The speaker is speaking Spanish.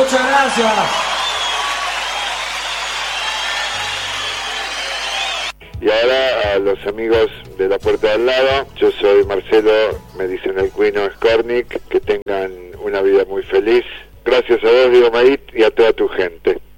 Muchas gracias. Y ahora a los amigos de la puerta de al lado, yo soy Marcelo, me dicen el Cuino Skornik, que tengan una vida muy feliz. Gracias a vos, Diego Maíz, y a toda tu gente.